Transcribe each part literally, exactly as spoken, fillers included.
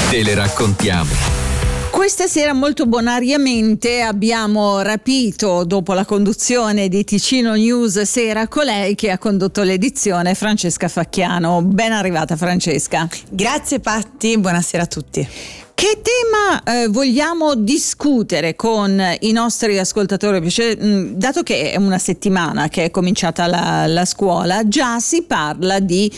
te le raccontiamo. Questa sera molto bonariamente abbiamo rapito, dopo la conduzione di Ticino News Sera, colei che ha condotto l'edizione, Francesca Facchiano. Ben arrivata, Francesca. Grazie Patti, buonasera a tutti. Che tema eh, vogliamo discutere con i nostri ascoltatori? Cioè, mh, dato che è una settimana che è cominciata la, la scuola, già si parla di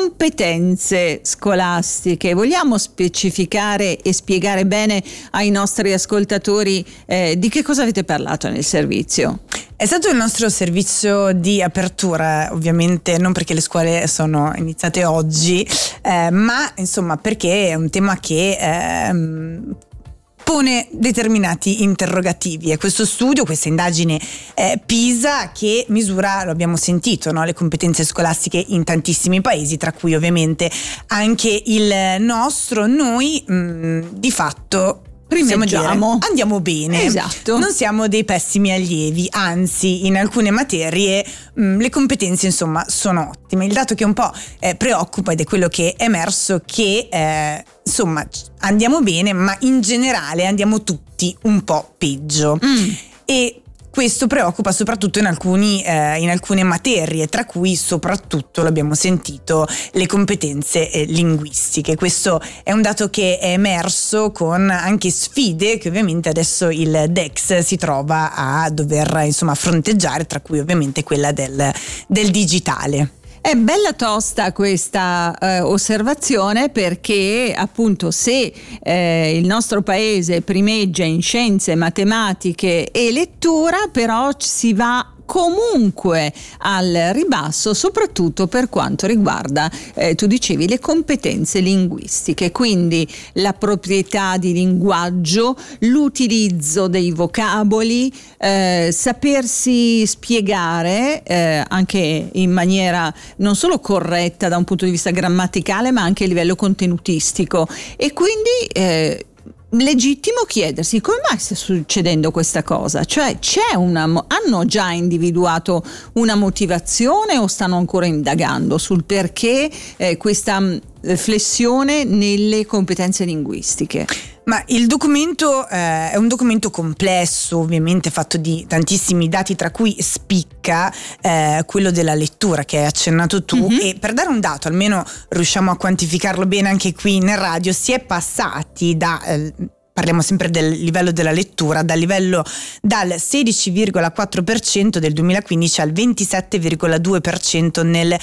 competenze scolastiche. Vogliamo specificare e spiegare bene ai nostri ascoltatori eh, di che cosa avete parlato nel servizio? È stato il nostro servizio di apertura, ovviamente non perché le scuole sono iniziate oggi, eh, ma insomma perché è un tema che eh, pone determinati interrogativi. È questo studio, questa indagine eh, PISA che misura, lo abbiamo sentito, no, le competenze scolastiche in tantissimi paesi, tra cui ovviamente anche il nostro. Noi mh, di fatto primeggiamo, dire, andiamo bene, esatto. Non siamo dei pessimi allievi, anzi in alcune materie mh, le competenze insomma sono ottime. Il dato che un po' eh, preoccupa, ed è quello che è emerso, che eh, insomma andiamo bene, ma in generale andiamo tutti un po' peggio. Mm. E questo preoccupa soprattutto in, alcuni, eh, in alcune materie, tra cui soprattutto, l'abbiamo sentito, le competenze eh, linguistiche. Questo è un dato che è emerso con anche sfide che ovviamente adesso il D E X si trova a dover insomma fronteggiare, tra cui ovviamente quella del, del digitale. È bella tosta questa eh, osservazione, perché appunto se eh, il nostro paese primeggia in scienze, matematiche e lettura, però si va comunque al ribasso, soprattutto per quanto riguarda, eh, tu dicevi, le competenze linguistiche, quindi la proprietà di linguaggio, l'utilizzo dei vocaboli, eh, sapersi spiegare eh, anche in maniera non solo corretta da un punto di vista grammaticale, ma anche a livello contenutistico. E quindi eh, legittimo chiedersi come mai sta succedendo questa cosa, cioè c'è una, hanno già individuato una motivazione o stanno ancora indagando sul perché eh, questa eh, flessione nelle competenze linguistiche? Ma il documento eh, è un documento complesso, ovviamente fatto di tantissimi dati, tra cui spicca eh, quello della lettura che hai accennato tu. Mm-hmm. E per dare un dato, almeno riusciamo a quantificarlo bene anche qui in radio, si è passati da eh, parliamo sempre del livello della lettura, dal livello dal sedici virgola quattro per cento del duemilaquindici al ventisette virgola due per cento nel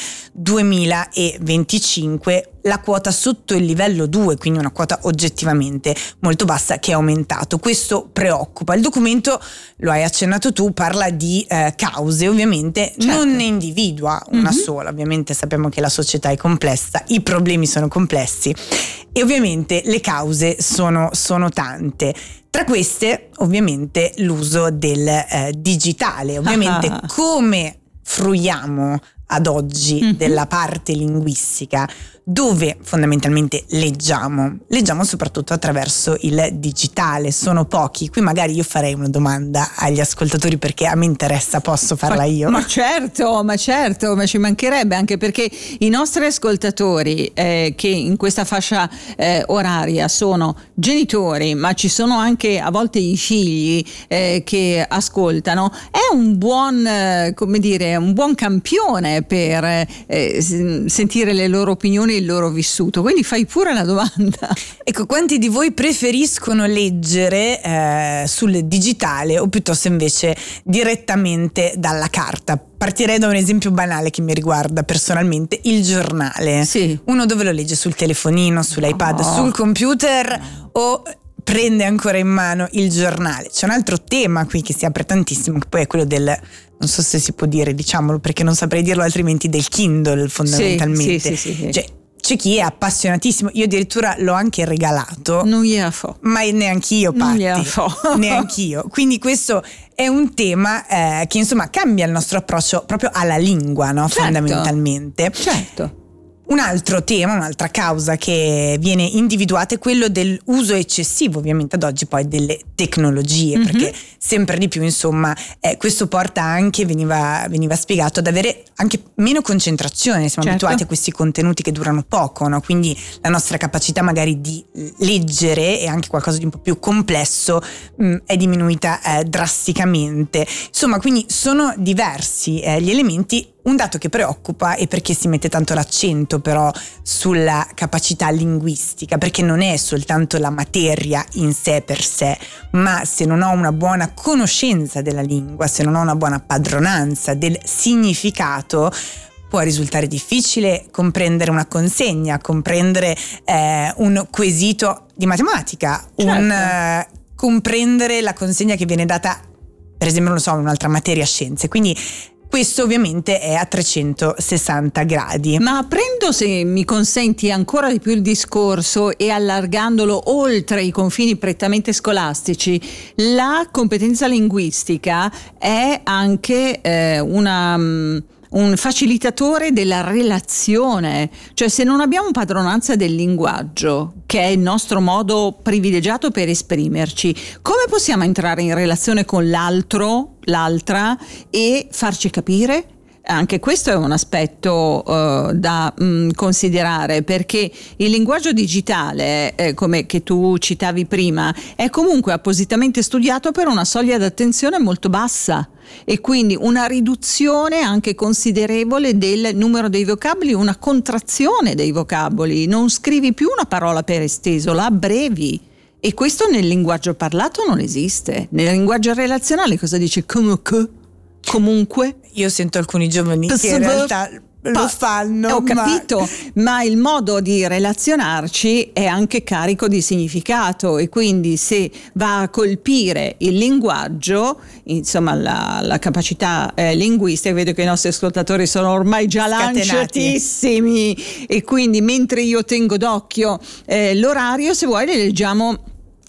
duemilaventicinque, la quota sotto il livello due, quindi una quota oggettivamente molto bassa, che è aumentato. Questo preoccupa. Il documento, lo hai accennato tu, parla di eh, cause, ovviamente. Certo. Non ne individua una mm-hmm. sola, ovviamente sappiamo che la società è complessa, i problemi sono complessi e ovviamente le cause sono, sono tante. Tra queste ovviamente l'uso del eh, digitale, ovviamente ah. come fruiamo ad oggi mm-hmm. della parte linguistica, dove fondamentalmente leggiamo, leggiamo soprattutto attraverso il digitale. Sono pochi. Qui magari io farei una domanda agli ascoltatori, perché a me interessa, posso farla io? Ma certo, ma certo, ma ci mancherebbe, anche perché i nostri ascoltatori eh, che in questa fascia eh, oraria sono genitori, ma ci sono anche a volte i figli eh, che ascoltano, è un buon, eh, come dire, un buon campione per eh, sentire le loro opinioni, il loro vissuto. Quindi fai pure la domanda. Ecco, quanti di voi preferiscono leggere eh, sul digitale o piuttosto invece direttamente dalla carta? Partirei da un esempio banale che mi riguarda personalmente: il giornale. Sì. Uno dove lo legge? Sul telefonino, sull'iPad, no. sul computer, o prende ancora in mano il giornale? C'è un altro tema qui che si apre tantissimo, che poi è quello del, non so se si può dire, diciamolo perché non saprei dirlo altrimenti, del Kindle, fondamentalmente. Sì, sì, sì, sì. Cioè, c'è chi è appassionatissimo, io addirittura l'ho anche regalato. Non gliela fo. Ma neanch'io, Patti. Non gliela fo. Neanch'io. Quindi questo è un tema eh, che insomma cambia il nostro approccio proprio alla lingua, no? Certo. Fondamentalmente. Certo. Un altro tema, un'altra causa che viene individuata è quello dell'uso eccessivo, ovviamente ad oggi, poi delle tecnologie, mm-hmm. perché sempre di più, insomma, eh, questo porta anche, veniva, veniva spiegato, ad avere anche meno concentrazione. Siamo certo. abituati a questi contenuti che durano poco, no? Quindi la nostra capacità magari di leggere e anche qualcosa di un po' più complesso mh, è diminuita eh, drasticamente. Insomma, quindi sono diversi eh, gli elementi. Un dato che preoccupa è perché si mette tanto l'accento però sulla capacità linguistica, perché non è soltanto la materia in sé per sé, ma se non ho una buona conoscenza della lingua, se non ho una buona padronanza del significato, può risultare difficile comprendere una consegna, comprendere eh, un quesito di matematica, certo. un eh, comprendere la consegna che viene data, per esempio, non so, in un'altra materia, scienze. Quindi questo ovviamente è a trecentosessanta gradi. Ma aprendo, se mi consenti, ancora di più il discorso e allargandolo oltre i confini prettamente scolastici, la competenza linguistica è anche eh, una... un facilitatore della relazione, cioè se non abbiamo padronanza del linguaggio, che è il nostro modo privilegiato per esprimerci, come possiamo entrare in relazione con l'altro, l'altra e farci capire? Anche questo è un aspetto uh, da mh, considerare, perché il linguaggio digitale, eh, come che tu citavi prima, è comunque appositamente studiato per una soglia d'attenzione molto bassa e quindi una riduzione anche considerevole del numero dei vocaboli, una contrazione dei vocaboli. Non scrivi più una parola per esteso, la abbrevi. E questo nel linguaggio parlato non esiste. Nel linguaggio relazionale cosa dice? Comunque? Comunque? Io sento alcuni giovani che in realtà lo fanno. Ho capito, ma... ma il modo di relazionarci è anche carico di significato e quindi se va a colpire il linguaggio, insomma la, la capacità eh, linguistica, vedo che i nostri ascoltatori sono ormai già lanciatissimi e quindi mentre io tengo d'occhio eh, l'orario, se vuoi le leggiamo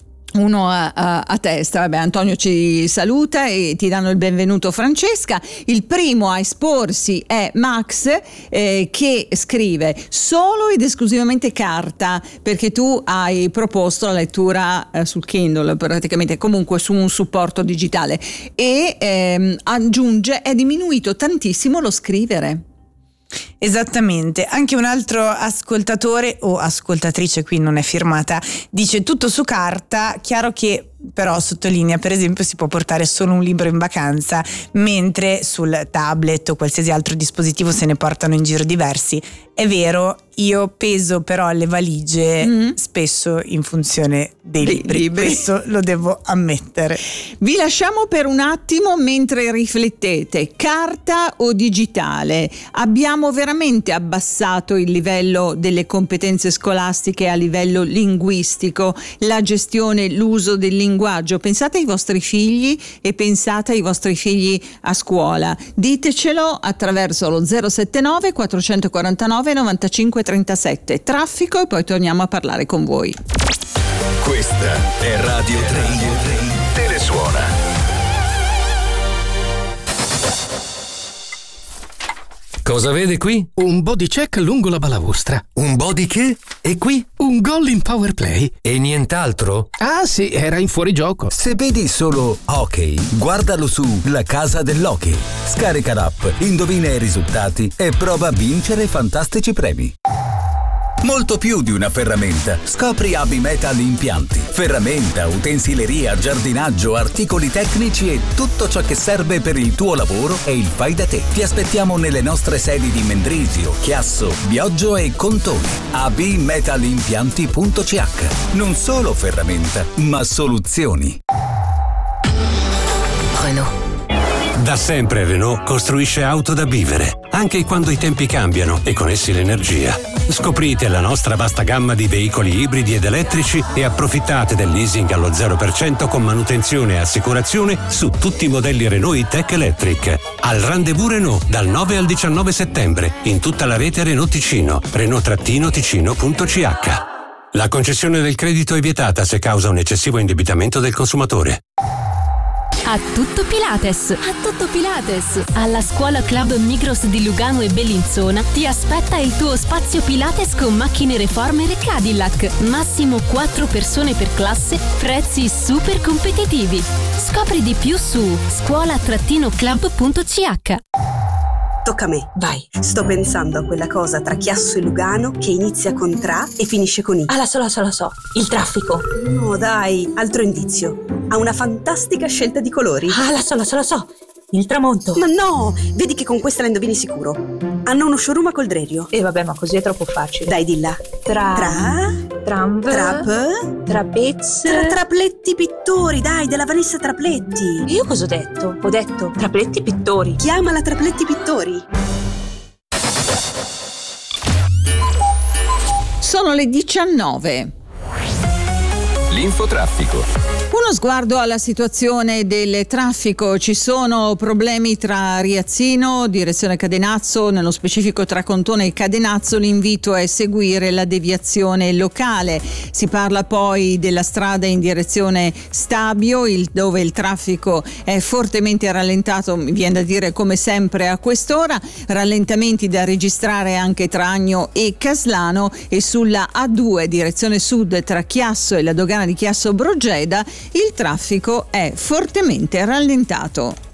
uno a, a, a testa. Vabbè, Antonio ci saluta e ti danno il benvenuto, Francesca. Il primo a esporsi è Max eh, che scrive solo ed esclusivamente carta, perché tu hai proposto la lettura eh, sul Kindle, praticamente comunque su un supporto digitale, e ehm, aggiunge è diminuito tantissimo lo scrivere. Esattamente, anche un altro ascoltatore o ascoltatrice, qui non è firmata, dice tutto su carta, chiaro che però sottolinea, per esempio, si può portare solo un libro in vacanza, mentre sul tablet o qualsiasi altro dispositivo se ne portano in giro diversi. È vero, io peso però le valigie mm-hmm. spesso in funzione dei, dei libri. libri, questo lo devo ammettere. Vi lasciamo per un attimo mentre riflettete, carta o digitale? Abbiamo veramente abbassato il livello delle competenze scolastiche a livello linguistico, la gestione, l'uso del linguaggio? Pensate ai vostri figli e pensate ai vostri figli a scuola. Ditecelo attraverso lo zero sette nove quattrocentoquarantanove novantacinque trentasette. Traffico e poi torniamo a parlare con voi. Questa è Radio tre. Telesuona. Cosa vede qui? Un body check lungo la balaustra. Un body che? E qui? Un gol in power play. E nient'altro? Ah sì, era in fuorigioco. Se vedi solo hockey, guardalo su La Casa dell'Hockey. Scarica l'app, indovina i risultati e prova a vincere fantastici premi. Molto più di una ferramenta. Scopri A B Metal Impianti. Ferramenta, utensileria, giardinaggio, articoli tecnici e tutto ciò che serve per il tuo lavoro e il fai da te. Ti aspettiamo nelle nostre sedi di Mendrisio, Chiasso, Bioggio e Contone. A B Metal Impianti punto C H. Non solo ferramenta, ma soluzioni. Renault. Da sempre Renault costruisce auto da vivere, anche quando i tempi cambiano e con essi l'energia. Scoprite la nostra vasta gamma di veicoli ibridi ed elettrici e approfittate del leasing allo zero per cento con manutenzione e assicurazione su tutti i modelli Renault E-Tech Electric. Al Rendezvous Renault dal nove al diciannove settembre in tutta la rete Renault Ticino, Renault-Ticino punto C H. La concessione del credito è vietata se causa un eccessivo indebitamento del consumatore. A tutto Pilates! A tutto Pilates! Alla Scuola Club Migros di Lugano e Bellinzona ti aspetta il tuo spazio Pilates con macchine reformer e Cadillac. Massimo quattro persone per classe, prezzi super competitivi. Scopri di più su scuola club punto c h. Tocca a me. Vai. Sto pensando a quella cosa tra Chiasso e Lugano che inizia con tra e finisce con i. Ah, la so, la so, la so. Il traffico. No, dai, altro indizio. Ha una fantastica scelta di colori. Ah, la so, la so, la so. Il tramonto. Ma no, vedi che con questa la indovini sicuro. Hanno uno showroom a Coldrerio. E eh, vabbè, ma così è troppo facile. Dai, dilla. Tra... Tra... Tramv... Trap... Trapez... Tra Trapletti Pittori, dai, della Vanessa Trapletti. Io cosa ho detto? Ho detto Trapletti Pittori. Chiamala Trapletti Pittori. Sono le diciannove. L'infotraffico. Uno sguardo alla situazione del traffico. Ci sono problemi tra Riazzino, direzione Cadenazzo, nello specifico tra Contone e Cadenazzo. L'invito è seguire la deviazione locale. Si parla poi della strada in direzione Stabio, il, dove il traffico è fortemente rallentato, mi viene da dire come sempre a quest'ora. Rallentamenti da registrare anche tra Agno e Caslano, e sulla A due direzione sud tra Chiasso e la dogana di Chiasso Brogeda il traffico è fortemente rallentato.